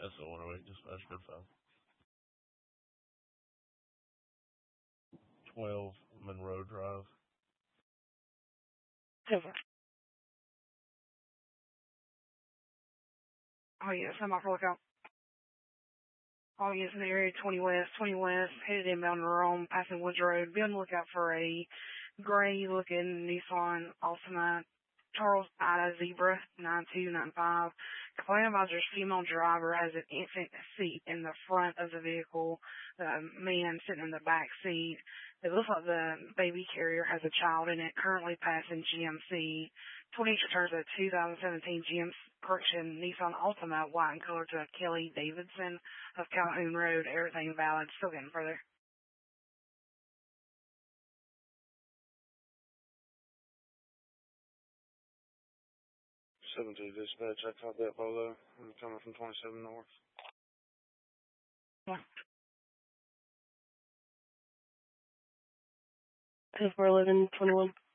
That's the one week dispatch code 5. 12 Monroe Drive. Over. Oh, yes, I'm off lookout. Oh, yes, in the area 20 West, headed inbound to Rome, passing Woods Road. Be on the lookout for a gray-looking Nissan Altima Charles Ida Zebra 9295. Complaint advisor's female driver has an infant seat in the front of the vehicle. The man sitting in the back seat. It looks like the baby carrier has a child in it, currently passing GMC. 20 returns a 2017 Nissan Altima, white in color, to Kelly Davidson of Calhoun Road. Everything valid. Still getting further. 7-2 dispatch, I caught that polo. I'm coming from 27 North. Yeah. 411, 21.